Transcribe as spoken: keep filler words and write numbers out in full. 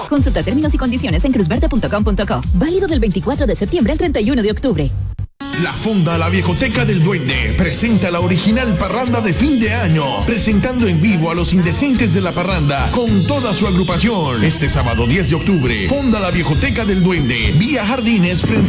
Consulta términos y condiciones en cruzverde punto com punto co. Válido del veinticuatro de septiembre al treinta y uno de octubre. La Fonda La Viejoteca del Duende presenta la original parranda de fin de año, presentando en vivo a los indecentes de la parranda con toda su agrupación. Este sábado diez de octubre, Fonda La Viejoteca del Duende, vía Jardines frente